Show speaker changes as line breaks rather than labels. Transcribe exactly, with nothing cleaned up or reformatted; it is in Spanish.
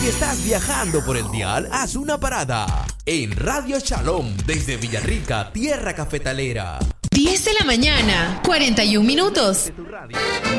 estás viajando por el dial, haz una parada en Radio Shalom desde Villarrica, tierra cafetalera.
diez de la mañana, cuarenta y un minutos.
De tu radio.